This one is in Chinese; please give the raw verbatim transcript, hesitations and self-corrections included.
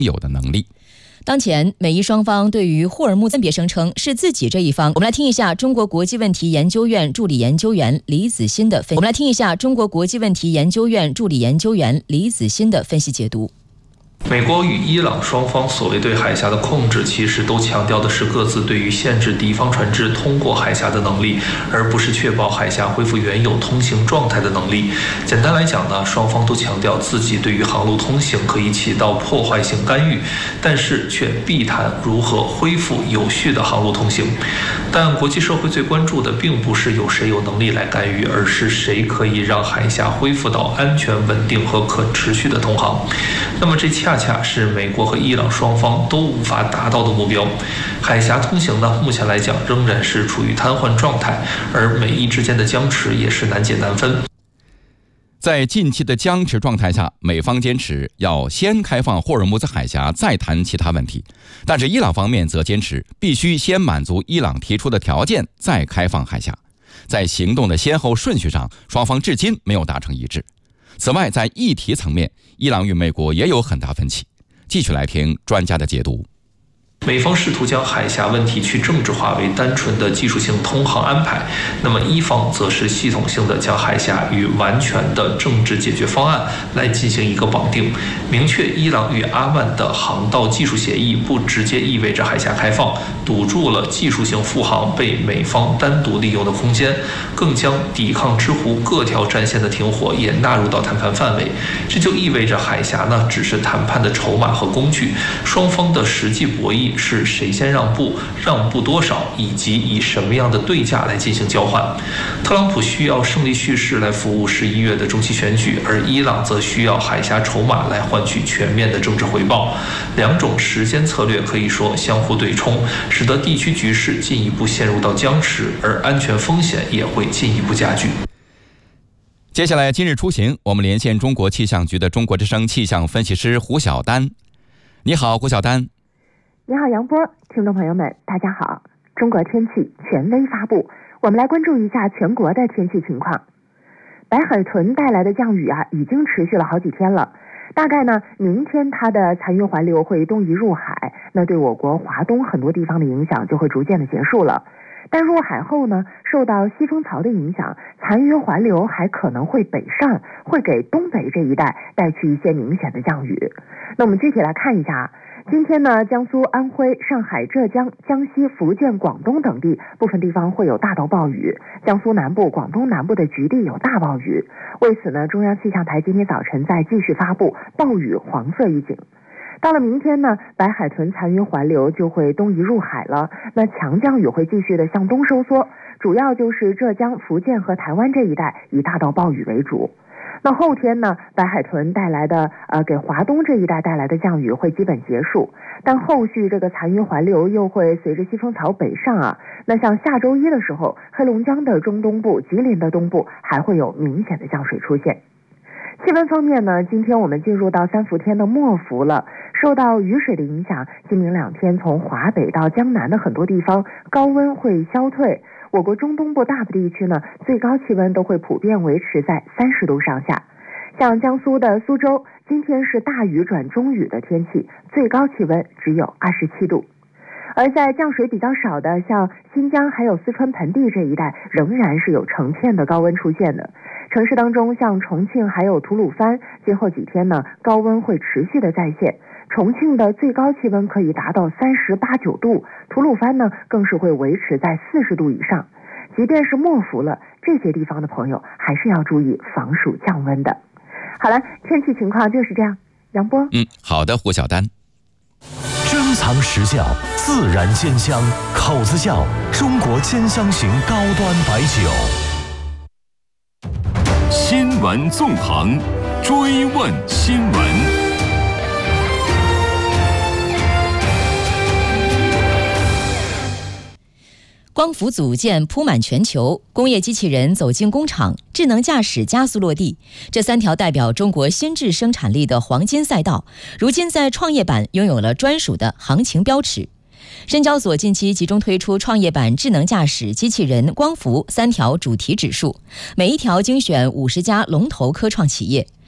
有的能力。 当前美伊双方对于霍尔木兹分别声称是自己这一方。我们来听一下中国国际问题研究院助理研究员李子欣的分析。我们来听一下中国国际问题研究院助理研究员李子欣的分析解读。 美国与伊朗双方所谓对海峡的控制，其实都强调的是各自对于限制敌方船只通过海峡的能力，而不是确保海峡恢复原有通行状态的能力。简单来讲呢，双方都强调自己对于航路通行可以起到破坏性干预，但是却避谈如何恢复有序的航路通行。但国际社会最关注的并不是有谁有能力来干预，而是谁可以让海峡恢复到安全、稳定和可持续的通航。那么这恰恰是美国和伊朗双方都无法达到的目标。海峡通行呢，目前来讲仍然是处于瘫痪状态，而美伊之间的僵持也是难解难分。 在近期的僵持状态下，美方坚持要先开放霍尔木兹海峡，再谈其他问题，但是伊朗方面则坚持必须先满足伊朗提出的条件，再开放海峡。在行动的先后顺序上，双方至今没有达成一致。此外，在议题层面，伊朗与美国也有很大分歧。继续来听专家的解读。 美方试图将海峡问题去政治化为单纯的技术性通航安排，那么伊方则是系统性的将海峡与完全的政治解决方案来进行一个绑定，明确伊朗与阿曼的航道技术协议不直接意味着海峡开放，堵住了技术性复航被美方单独利用的空间，更将抵抗之湖各条战线的停火也纳入到谈判范围。这就意味着海峡呢只是谈判的筹码和工具，双方的实际博弈是谁先让步，让步多少，以及以什么样的对价来进行交换。特朗普需要胜利叙事来服务十一月的中期选举，而伊朗则需要海峡筹码来换取全面的政治回报。两种时间策略可以说相互对冲，使得地区局势进一步陷入到僵持，而安全风险也会进一步加剧。 接下来今日出行，我们连线中国气象局的中国之声气象分析师胡晓丹。你好，胡晓丹。 你好，杨波，听众朋友们，大家好。中国天气权威发布，我们来关注一下全国的天气情况。白海豚带来的降雨啊，已经持续了好几天了。大概呢，明天它的残余环流会东移入海，那对我国华东很多地方的影响就会逐渐的结束了。但入海后呢，受到西风槽的影响，残余环流还可能会北上，会给东北这一带带去一些明显的降雨。那我们具体来看一下。今天呢，江苏、安徽、上海、浙江、江西、福建、广东等地部分地方会有大到暴雨，江苏南部、广东南部的局地有大暴雨。为此呢，中央气象台今天早晨在继续发布暴雨黄色预警。到了明天呢，白海豚残余环流就会东移入海了，那强降雨会继续的向东收缩，主要就是浙江、福建和台湾这一带以大到暴雨为主。那后天呢，白海豚带来的呃给华东这一带带来的降雨会基本结束，但后续这个残余环流又会随着西风槽北上啊，那像下周一的时候，黑龙江的中东部、吉林的东部还会有明显的降水出现。气温方面呢，今天我们进入到三伏天的末伏了，受到雨水的影响，今明两天从华北到江南的很多地方高温会消退。我国中东部大部地区呢，最高气温都会普遍维持在三十度上下。像江苏的苏州，今天是大雨转中雨的天气，最高气温只有二十七度。而在降水比较少的像新疆还有四川盆地这一带，仍然是有成片的高温出现的。城市当中，像重庆还有吐鲁番，今后几天呢，高温会持续的再现。重庆的最高气温可以达到三十八九度，吐鲁番呢更是会维持在四十度以上。即便是末伏了，这些地方的朋友还是要注意防暑降温的。好了，天气情况就是这样。杨波， 嗯，好的，胡晓丹。 珍藏实酵，自然鲜香，口子窖中国兼香型高端白酒。 新闻纵横，追问新闻。 光伏组件铺满全球，工业机器人走进工厂，智能驾驶加速落地，这三条代表中国新质生产力的黄金赛道，如今在创业板拥有了专属的行情标尺。深交所近期集中推出创业板智能驾驶、机器人、光伏三条主题指数，每一条精选五十家龙头科创企业。